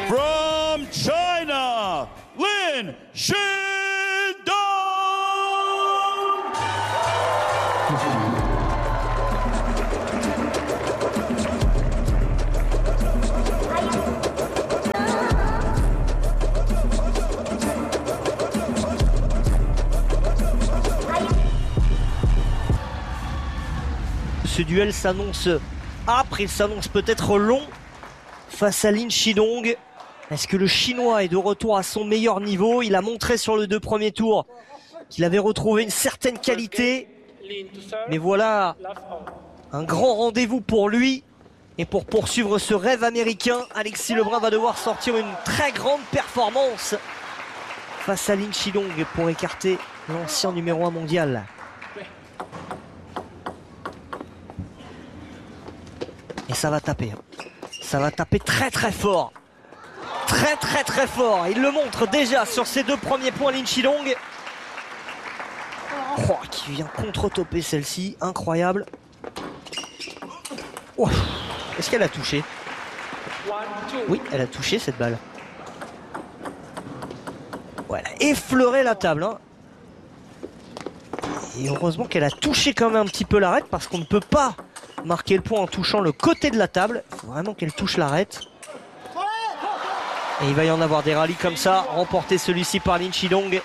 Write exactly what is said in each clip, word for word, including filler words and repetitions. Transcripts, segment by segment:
From China, Lin Shidong. Ce duel s'annonce âpre, il s'annonce peut-être long face à Lin Shidong. Est-ce que le Chinois est de retour à son meilleur niveau? Il a montré sur les deux premiers tours qu'il avait retrouvé une certaine qualité. Mais voilà un grand rendez-vous pour lui. Et pour poursuivre ce rêve américain, Alexis Lebrun va devoir sortir une très grande performance face à Lin Shidong pour écarter l'ancien numéro un mondial. Et ça va taper. Ça va taper très très fort. Très très très fort. Il le montre déjà sur ses deux premiers points, Lin Shidong. Oh, qui vient contre-topper celle-ci. Incroyable. Oh. Est-ce qu'elle a touché? Oui, elle a touché cette balle. Ouais, elle a effleuré la table. Hein. Et heureusement qu'elle a touché quand même un petit peu l'arête parce qu'on ne peut pas marquer le point en touchant le côté de la table. Il faut vraiment qu'elle touche l'arête. Et il va y en avoir des rallyes comme ça. Remporté celui-ci par Lin Shidong.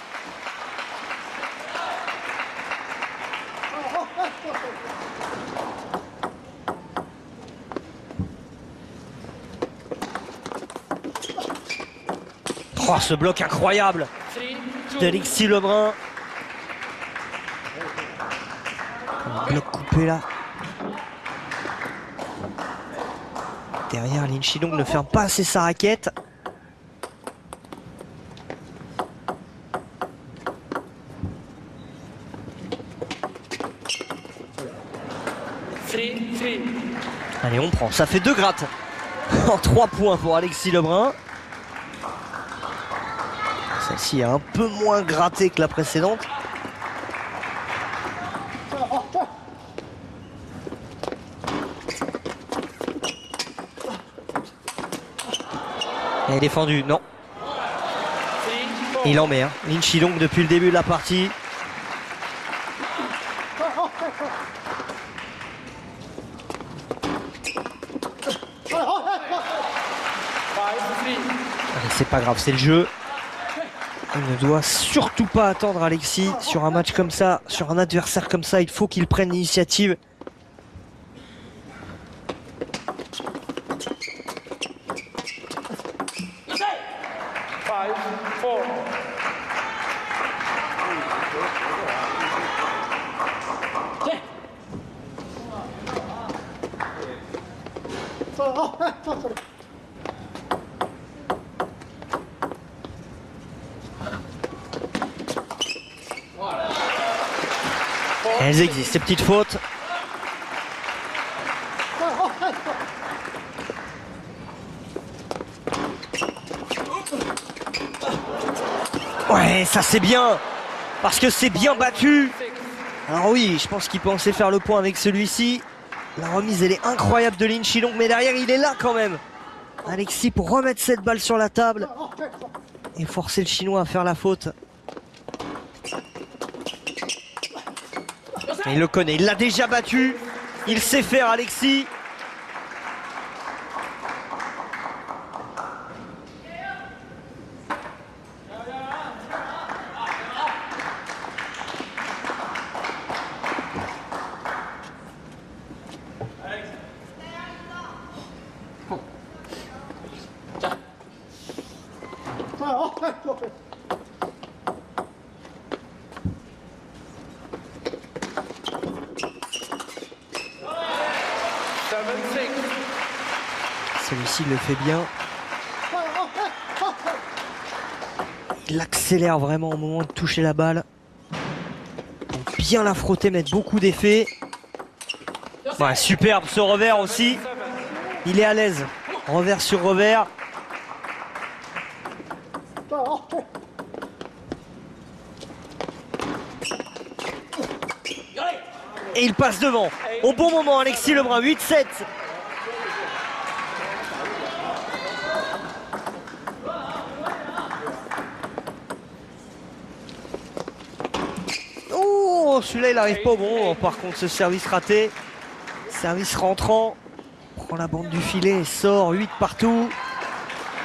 Oh, ce bloc incroyable d'Alexis Lebrun. Un bloc coupé là. Derrière, Lin Shidong ne ferme pas assez sa raquette. Allez, on prend. Ça fait deux grattes. En trois points pour Alexis Lebrun. Celle-ci est un peu moins grattée que la précédente. Elle est défendue, non. Il en met, hein. Lin Shidong depuis le début de la partie. Allez, c'est pas grave, c'est le jeu. Il ne doit surtout pas attendre Alexis sur un match comme ça, sur un adversaire comme ça. Il faut qu'il prenne l'initiative. Elles existent, ces petites fautes. Ouais, ça c'est bien. Parce que c'est bien battu. Alors oui, je pense qu'il pensait faire le point avec celui-ci. La remise, elle est incroyable de Lin Shidong. Mais derrière, il est là quand même. Alexis pour remettre cette balle sur la table. Et forcer le Chinois à faire la faute. Et il le connaît, il l'a déjà battu. Il sait faire, Alexis. Celui-ci le fait bien. Il accélère vraiment au moment de toucher la balle. Pour bien la frotter, mettre beaucoup d'effet. Ouais, superbe ce revers aussi. Il est à l'aise. Revers sur revers. Et il passe devant. Au bon moment, Alexis Lebrun, huit sept. Oh, celui-là, il n'arrive pas au bon moment. Par contre, ce service raté. Service rentrant. Prend la bande du filet et sort huit partout.